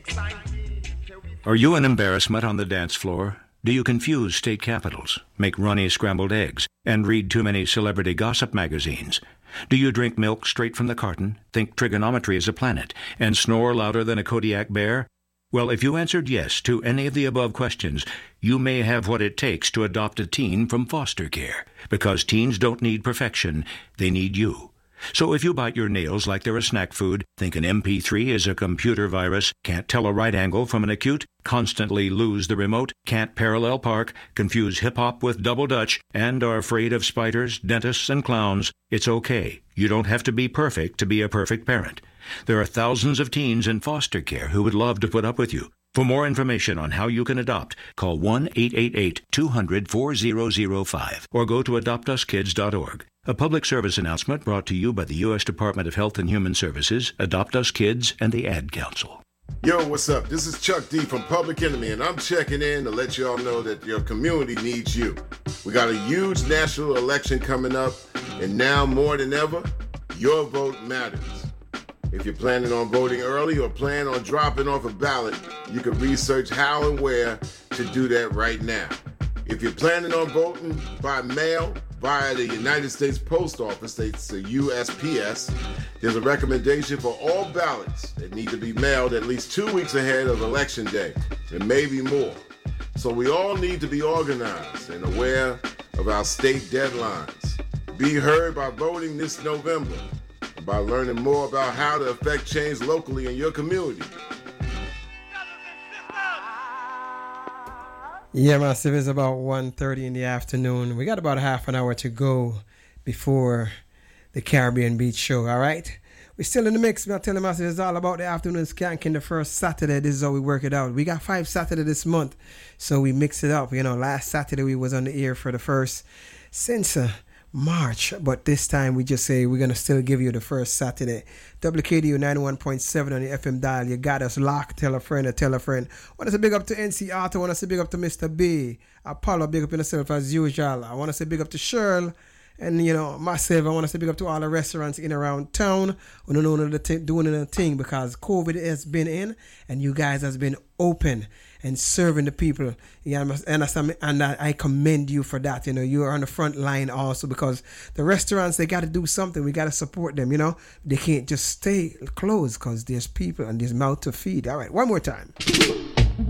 Are you an embarrassment on the dance floor? Do you confuse state capitals, make runny scrambled eggs, and read too many celebrity gossip magazines? Do you drink milk straight from the carton, think trigonometry is a planet, and snore louder than a Kodiak bear? Well, if you answered yes to any of the above questions, you may have what it takes to adopt a teen from foster care, because teens don't need perfection, they need you. So if you bite your nails like they're a snack food, think an MP3 is a computer virus, can't tell a right angle from an acute, constantly lose the remote, can't parallel park, confuse hip-hop with double dutch, and are afraid of spiders, dentists, and clowns, it's okay. You don't have to be perfect to be a perfect parent. There are thousands of teens in foster care who would love to put up with you. For more information on how you can adopt, call 1-888-200-4005 or go to adoptuskids.org. A public service announcement brought to you by the U.S. Department of Health and Human Services, Adopt Us Kids, and the Ad Council. Yo, what's up? This is Chuck D from Public Enemy, and I'm checking in to let you all know that your community needs you. We got a huge national election coming up, and now more than ever, your vote matters. If you're planning on voting early or plan on dropping off a ballot, you can research how and where to do that right now. If you're planning on voting by mail via the United States Post Office, it's the USPS, there's a recommendation for all ballots that need to be mailed at least 2 weeks ahead of Election Day, and maybe more. So we all need to be organized and aware of our state deadlines. Be heard by voting this November, and by learning more about how to affect change locally in your community. Yeah, massive, it's about 1:30 in the afternoon. We got about half an hour to go before the Caribbean Beach Show, all right? We're still in the mix. I'm telling massive, it's all about the afternoon skanking the first Saturday. This is how we work it out. We got 5 Saturdays this month, so we mix it up. You know, last Saturday we was on the air for the first since March, but this time we just say we're going to still give you the first Saturday. WKDU 91.7 on the FM dial. You got us locked. Tell a friend or tell a friend. Want to say big up to NC Arthur. Want to say big up to Mr. B. Apollo, big up yourself as usual. I want to say big up to Shirl. And, you know, myself, I want to say big up to all the restaurants in around town who don't know doing anything because COVID has been in and you guys has been open and serving the people. Yeah, and I commend you for that. You know, you are on the front line also because the restaurants, they got to do something. We got to support them, you know. They can't just stay closed because there's people and there's mouth to feed. All right, one more time.